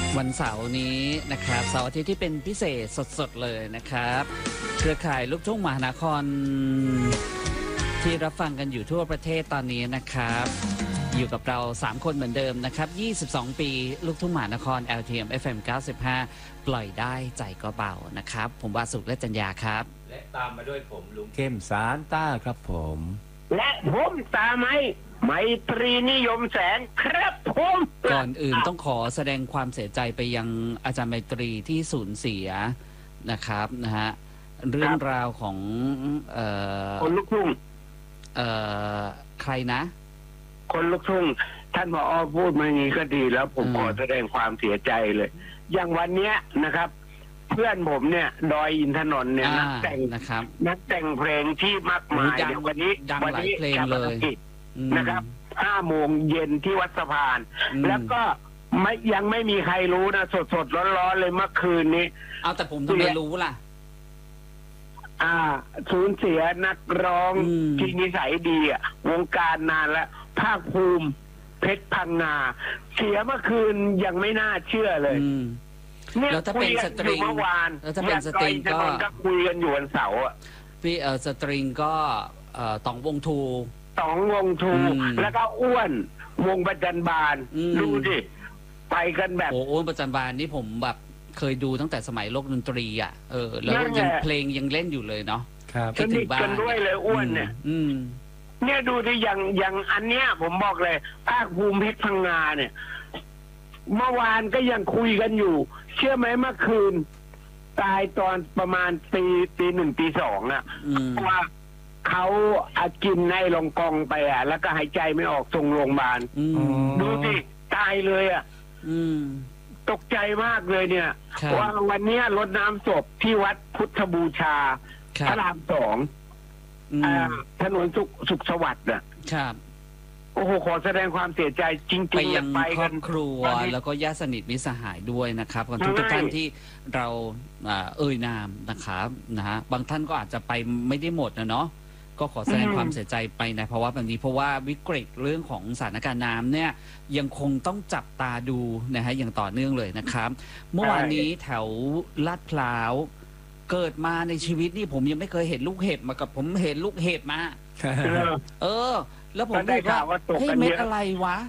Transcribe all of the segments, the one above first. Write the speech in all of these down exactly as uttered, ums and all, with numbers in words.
วันเสาร์นี้นะครับเสาร์อาทิตย์ที่เป็นพิเศษสดๆเลยนะครับเครือข่ายลูกทุ่งมหานครที่รับฟังกันอยู่ทั่วประเทศตอนนี้นะครับอยู่กับเราสามคนเหมือนเดิมนะครับยี่สิบสองปีลูกทุ่งมหานคร แอล ที เอ็ม เอฟ เอ็ม เก้าสิบห้าปล่อยได้ใจก็เบานะครับผมวาสุและจัญญาครับและตามมาด้วยผมลุงเข้มสารต้าครับผมและผมตาไม้ไมตรีนิยมแสงครับผมก่อนอื่นต้องขอแสดงความเสียใจไปยังอาจารย์ไมตรีที่สูญเสียนะครับนะฮะเรื่องราวของเอ่อคนลูกทุ่งเอ่อใครนะคนลูกทุ่งท่านผอ.พูดมาอย่างนี้ก็ดีแล้วผมขอแสดงความเสียใจเลยอย่างวันเนี้ยนะครับเพื่อนผมเนี่ยดอยอินทนนท์เนี่ยนักแต่งนะครับนักแต่งเพลงที่มากมายเดี๋ยววันนี้วันนี้เพลงเลยนะครับห้าโมงเย็นที่วัดสะพานแล้วก็ไม่ยังไม่มีใครรู้นะสดสดร้อนๆเลยเมื่อคืนนี้เอาแต่ผมทำไมรู้ล่ะอ่าสูญเสียนักร้องที่นิสัยดีอ่ะวงการนานแล้วภาคภูมิเพชรพังงาเสียเมื่อคืนยังไม่น่าเชื่อเลยเนี่ยแล้วถ้าเป็นสตริงเมื่อวานแล้วถ้าเป็นสตริงก็คุยกันอยู่วันเสาร์อ่ะพี่เออสตริงก็เอ่อต๋องวงทูต๋องวงทูแล้วก็อ้วนวงประจันบานดูดิไปกันแบบโอ้โหประจันบานนี่ผมแบบเคยดูตั้งแต่สมัยโลกดนตรีอ่ะเออแล้วยังเพลงยังเล่นอยู่เลยเนาะสนิทกันด้วยเลยอ้วนเนี่ยเนี่ยดูดิอย่างอย่างอันเนี้ยผมบอกเลยภาคภูมิเพชรพังงาเนี่ยเมื่อวานก็ยังคุยกันอยู่เชื่อไหมเมื่อคืนตายตอนประมาณตีตีหนึ่งตีสองอ่ะว่าเขาอากินในลงกองไปอ่ะแล้วก็หายใจไม่ออกส่งโรงพยาบาลดูสิตายเลยอ่ะตกใจมากเลยเนี่ยว่าวันนี้รดน้ำศพที่วัดพุทธบูชาพระรามสองถนนสุขสุขสวัสดิ์อ่ะครับโอ้โหขอแสดงความเสียใจจริงๆไปยังครอบครัวแล้วก็ญาติสนิทมิตรสหายด้วยนะครับกับทุกท่านที่เราเอ่ยนามนะครับนะฮะบางท่านก็อาจจะไปไม่ได้หมดนะเนาะก็ขอแสดงความเสียใจไปในภาวะแบบนี้เพราะว่าวิกฤตเรื่องของสถานการณ์น้ำเนี่ยยังคงต้องจับตาดูนะฮะอย่างต่อเนื่องเลยนะครับเมื่อวานนี้แถวลาดพร้าวเกิดมาในชีวิตนี่ผมยังไม่เคยเห็นลูกเห็บมากับผมเห็นลูกเห็บมาเออแล้วผมได้ข่าวว่าเฮ้ยเม็ดอะไรวะ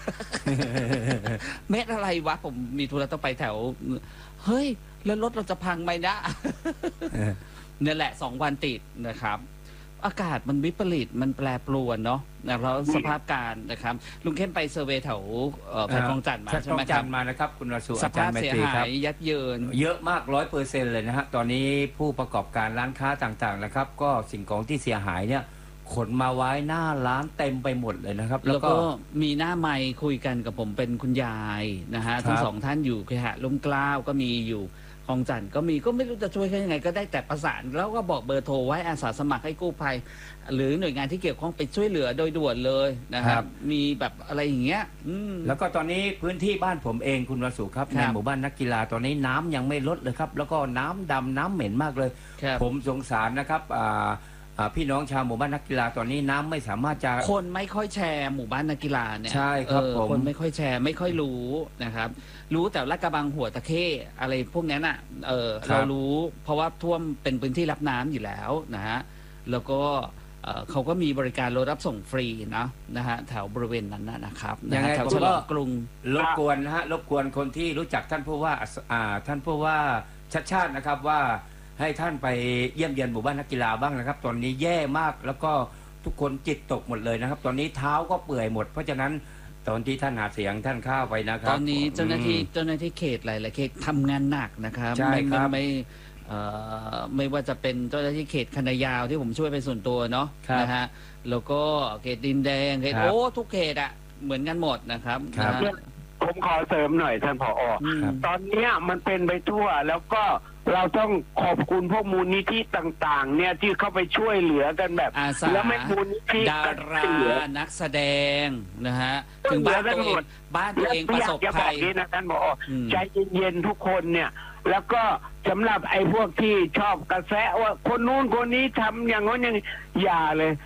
เม็ดอะไรวะผมมีธุระต้องไปแถวเฮ้ยแล้วรถเราจะพังไหมนะเนี่ยแหละสองวันติดนะครับอากาศมันวิปริตมันแปรปรวนเนาะแล้วสภาพการนะครับลุงเข้มไปเซอร์เวย์แถวแพคลองจันทร์มาใช่ไหมครับมานะครับคุณวสุสภาพเสียหายยับเยินเยอะมากร้อยเปอร์เซ็นต์เลยนะฮะตอนนี้ผู้ประกอบการร้านค้าต่างๆนะครับก็สิ่งของที่เสียหายเนี่ยขนมาไว้หน้าร้านเต็มไปหมดเลยนะครับแล้วก็มีหน้าไมค์คุยกันกับผมเป็นคุณยายนะฮะทั้งสองท่านอยู่เคหะร่มเกล้าก็มีอยู่คลองจันทร์ก็มีก็ไม่รู้จะช่วยกันยังไงก็ได้แต่ประสานแล้วก็บอกเบอร์โทรไว้อาสาสมัครให้กู้ภัยหรือหน่วยงานที่เกี่ยวข้องไปช่วยเหลือโดยด่วนเลยนะครับมีแบบอะไรอย่างเงี้ยแล้วก็ตอนนี้พื้นที่บ้านผมเองคุณวสุครับในหมู่บ้านนักกีฬาตอนนี้น้ำยังไม่ลดเลยครับแล้วก็น้ำดำน้ำเหม็นมากเลยผมสงสารนะครับพี่น้องชาวหมู่บ้านนักกีฬาตอนนี้น้ำไม่สามารถจะคนไม่ค่อยแชร์หมู่บ้านนักกีฬาเนี่ยใช่ครับผมคนไม่ค่อยแชร์ไม่ค่อยรู้นะครับรู้แต่ลาดกระบังหัวตะเข้อะไรพวกนั้นอ่ะเออเรารู้เพราะว่าท่วมเป็นพื้นที่รับน้ำอยู่แล้วนะฮะแล้วก็เขาก็มีบริการรถรับส่งฟรีนะนะฮะแถวบริเวณนั้นนะครับยังไงแถวฉลองกรุงรบกวนนะฮะรบกวนคนที่รู้จักท่านผู้ว่าท่านผู้ว่าชัดชาตินะครับว่าให้ท่านไปเยี่ยมเยียนหมู่บ้านนักกีฬาบ้างนะครับตอนนี้แย่มากแล้วก็ทุกคนจิตตกหมดเลยนะครับตอนนี้เท้าก็เปื่อยหมดเพราะฉะนั้นตอนที่ท่านหาเสียงท่านเข้าไปนะครับตอนนี้เจ้าหน้าที่เจ้าหน้าที่เขตหลายๆเขตทำงานหนักนะครับใช่ครับไม่ไม่ว่าจะเป็นเจ้าหน้าที่เขตคณะยาวที่ผมช่วยเป็นส่วนตัวเนาะนะฮะแล้วก็เขตดินแดงเขตโอ้ทุกเขตอะเหมือนกันหมดนะครับผมขอเสริมหน่อยท่านผอ.ตอนนี้มันเป็นไปทั่วแล้วก็เราต้องขอบคุณพวกมูลนิธิต่างๆเนี่ยที่เข้าไปช่วยเหลือกันแบบแล้วไม่มูลนิธิดารานักแสดงนะฮะถึงบ้านตัวเองบ้านตัวเองประสบภัยนะท่านผอ.ใจเย็นๆทุกคนเนี่ยแล้วก็สำหรับไอ้พวกที่ชอบกระแสว่าคนนู้นคนนี้ทำอย่างนั้นอย่างอย่าเลย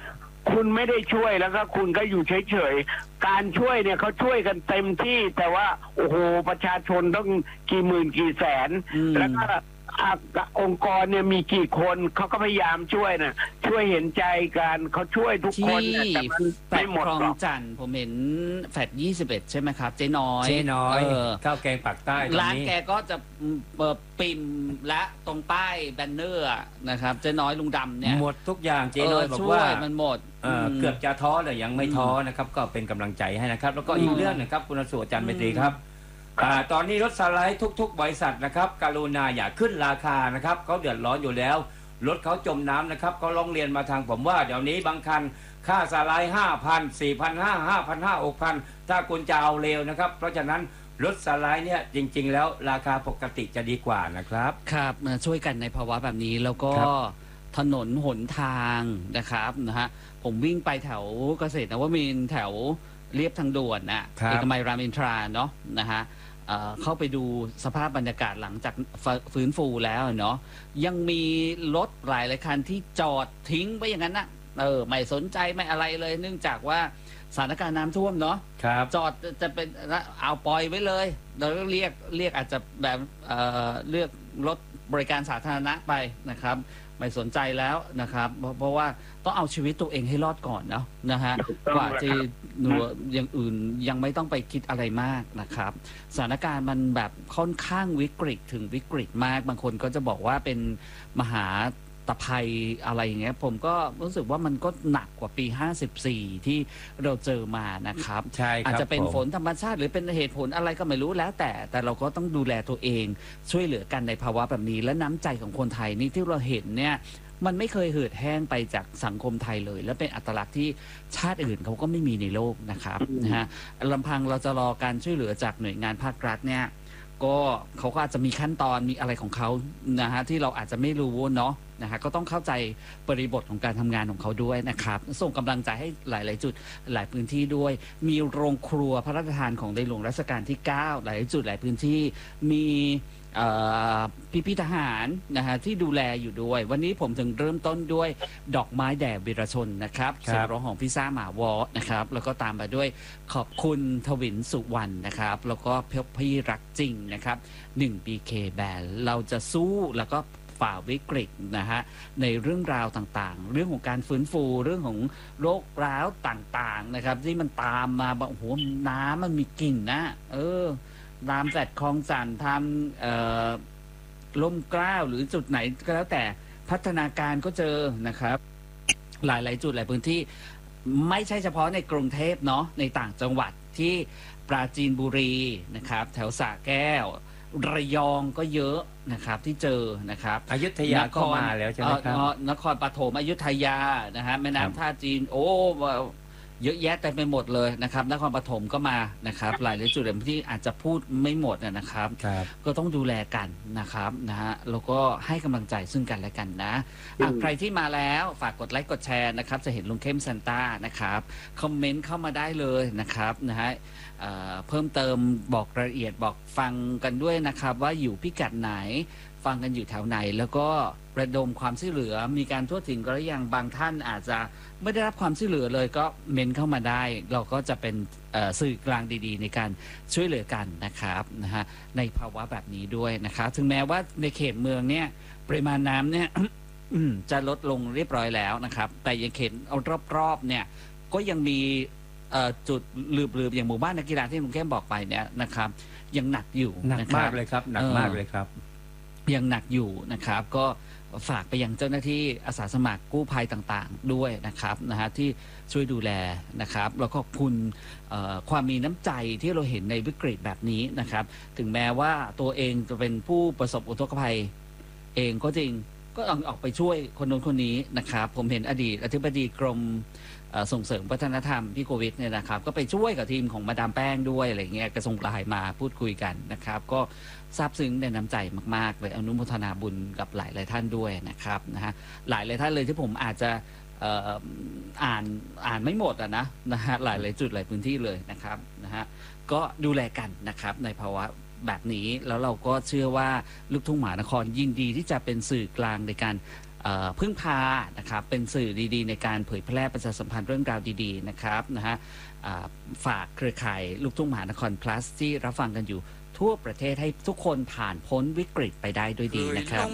คุณไม่ได้ช่วยแล้วก็คุณก็อยู่เฉยๆการช่วยเนี่ยเขาช่วยกันเต็มที่แต่ว่าโอ้โหประชาชนต้องกี่หมื่นกี่แสนแล้วก็องค์กรเนี่ยมีกี่คนเขาก็พยายามช่วยนะช่วยเห็นใจกันเขาช่วยทุกคนนะแต่มันแฟไม่ดหมดคลองหรอกจันทร์ผมเห็นแฟดยี่สิบเอ็ดใช่ไหมครับเจ๊น้อยเจ๊น้อยเออข้าวแกงปากใต้ตอนร้านนี้แกก็จะเปิดปิ่มและตรงป้ายแบนเนอร์อะนะครับเจ๊น้อยลุงดำเนี่ยหมดทุกอย่างเจ๊น้อยบอกช่วว่ายมันหมดเอ่อเกือบจะท้อเลยยังไม่ท้อนะครับก็เป็นกำลังใจให้นะครับ แล้วก็อีกเรื่องหนะครับคุณสุอาจารย์เมตรีครับอ่าตอนนี้รถสไลด์ทุกๆบริษัทนะครับกรุณาอย่าขึ้นราคานะครับเขาเดือดร้อนอยู่แล้วรถเขาจมน้ำนะครับเขาร้องเรียนมาทางผมว่าเดี๋ยวนี้บางคันค่าสไลด์ห้าพันสี่พันห้าห้าพันห้าหกพันถ้าคุณจะเอาเร็วนะครับเพราะฉะนั้นรถสไลด์เนี่ยจริงๆแล้วราคาปกติจะดีกว่านะครับครับมาช่วยกันในภาวะแบบนี้แล้วก็ครับถนนหนทางนะครับนะฮะผมวิ่งไปแถวเกษตรนวมินทร์แถวเรียบทางด่วนน่ะครับเอกมัยรามอินทราเนาะนะฮะเอ่อเข้าไปดูสภาพบรรยากาศหลังจากฟื้นฟูแล้วเนาะยังมีรถหลายหลายคันที่จอดทิ้งไว้อย่างนั้นนะเออไม่สนใจไม่อะไรเลย เนื่องจากว่าสถานการณ์น้ำท่วมเนาะครับจอดจะเป็นเอาปล่อยไว้เลยเราก็เรียกเรียกอาจจะแบบเอ่อเลือกรถบริการสาธารณะไปนะครับไม่สนใจแล้วนะครับเพราะเพราะว่าต้องเอาชีวิตตัวเองให้รอดก่อนเนาะนะฮะถูกต้องกว่าจะครับหนูอย่างอื่นยังไม่ต้องไปคิดอะไรมากนะครับสถานการณ์มันแบบค่อนข้างวิกฤตถึงวิกฤตมากบางคนก็จะบอกว่าเป็นมหาตภัยอะไรอย่างเงี้ยผมก็รู้สึกว่ามันก็หนักกว่าปีห้าสิบสี่ที่เราเจอมานะครับใช่ครับอาจจะเป็นผมฝนธรรมชาติหรือเป็นเหตุผลอะไรก็ไม่รู้แล้วแต่แต่เราก็ต้องดูแลตัวเองช่วยเหลือกันในภาวะแบบนี้และน้ำใจของคนไทยนี่ที่เราเห็นเนี่ยมันไม่เคยเหือดแห้งไปจากสังคมไทยเลย และเป็นอัตลักษณ์ที่ชาติอื่นเขาก็ไม่มีในโลกนะครับนะฮะลำพังเราจะรอการช่วยเหลือจากหน่วยงานภาครัฐเนี่ยก็เขาก็อาจจะมีขั้นตอนมีอะไรของเขานะฮะที่เราอาจจะไม่รู้เนาะนะฮะก็ต้องเข้าใจบริบทของการทำงานของเขาด้วยนะครับส่งกำลังใจให้หลาย ๆ จุดหลายพื้นที่ด้วย มีโรงครัวพระราชทานของในหลวงรัชกาลที่เก้าหลายจุดหลายพื้นที่มีพิพิธภัณฑ์นะฮะที่ดูแลอยู่ด้วยวันนี้ผมถึงเริ่มต้นด้วยดอกไม้แด่วีรชนนะครับครับเสียงร้องของพี่ซ่าหมาวอนะครับแล้วก็ตามมาด้วยขอบคุณทวินสุวรรณนะครับแล้วก็เพื่อพี่รักจริงนะครับหนึ่ง บี เค แบนเราจะสู้แล้วก็ฝ่าวิกฤตนะฮะในเรื่องราวต่างๆเรื่องของการฟื้นฟูเรื่องของโรคร้าวต่างๆนะครับที่มันตามมาบอกโอ้โหน้ำมันมีกลิ่นนะเออตามแฟลตคลองจันทร์ทำเอ่อล่มเกล้าหรือจุดไหนก็แล้วแต่พัฒนาการก็เจอนะครับหลายๆจุดหลายพื้นที่ไม่ใช่เฉพาะในกรุงเทพเนาะในต่างจังหวัดที่ปราจีนบุรีนะครับแถวสระแก้วระยองก็เยอะนะครับที่เจอนะครับอยุธยาก็มาแล้วใช่ไหมครับเอ่อนครปฐมอยุธยานะฮะแม่ครับน้ำท่าจีนโอ้เยอะแยะเต็มไปหมดเลยนะครับนครปฐมก็มานะครับหลายๆจุดที่อาจจะพูดไม่หมดนะครับครับก็ต้องดูแลกันนะครับนะฮะแล้วก็ให้กำลังใจซึ่งกันและกันนะอ่ะใครที่มาแล้วฝากกดไลค์กดแชร์นะครับจะเห็นลุงเข้มซันต้านะครับคอมเมนต์เข้ามาได้เลยนะครับนะฮะเอ่อเพิ่มเติมบอกรายละเอียดบอกฟังกันด้วยนะครับว่าอยู่พิกัดไหนฟังกันอยู่แถวไหนแล้วก็ระดมความช่วยเหลือมีการทั่วถึงก็หรือยังบางท่านอาจจะไม่ได้รับความช่วยเหลือเลยก็เมนเข้ามาได้เราก็จะเป็นเอ่อสื่อกลางดีๆในการช่วยเหลือกันนะครับนะฮะในภาวะแบบนี้ด้วยนะครับถึงแม้ว่าในเขตเมืองเนี่ยปริมาณน้ำเนี่ย จะลดลงเรียบร้อยแล้วนะครับแต่ยังเขตเอารอบๆเนี่ยก็ยังมีเอ่อจุดหลืบๆอย่างหมู่บ้านนักกีฬาที่ลุงเข้มบอกไปเนี่ยนะครับยังหนักอยู่หนักนะคมารักบเลยครับหนักมากเลยครับยังหนักอยู่นะครับก็ฝากไปยังเจ้าหน้าที่อาสาสมัครกู้ภัยต่างๆด้วยนะครับนะฮะที่ช่วยดูแลนะครับแล้วก็คุณเอ่อความมีน้ำใจที่เราเห็นในวิกฤตแบบนี้นะครับถึงแม้ว่าตัวเองจะเป็นผู้ประสบอุทกภัยเองก็จริงก็ต้องออกไปช่วยคนโน้นคนนี้นะครับผมเห็นอดีตอธิบดีกรมเอ่อส่งเสริมวัฒนธรรมพี่โควิดเนี่ยนะครับก็ไปช่วยกับทีมของมาดามแป้งด้วยอะไรเงี้ยกระส่งไลน์มาพูดคุยกันนะครับก็ซาบซึ้งในน้ำใจมากๆเลยอนุโมทนาบุญกับหลายหลายท่านด้วยนะครับนะฮะหลายหลายท่านเลยที่ผมอาจจะเอ่ออ่านอ่านไม่หมดอะนะนะฮะหลายหลายจุดหลายพื้นที่เลยนะครับนะฮะก็ดูแลกันนะครับในภาวะแบบนี้แล้วเราก็เชื่อว่าลูกทุ่งมหานครยินดีที่จะเป็นสื่อกลางในการพึ่งพานะครับเป็นสื่อดีๆในการเผยแพร่ประชาสัมพันธ์เรื่องราวดีๆนะครับนะฮะฝากเครือข่ายลูกทุ่งมหานคร plus ที่รับฟังกันอยู่ทั่วประเทศให้ทุกคนผ่านพ้นวิกฤตไปได้ด้วยดีนะครับ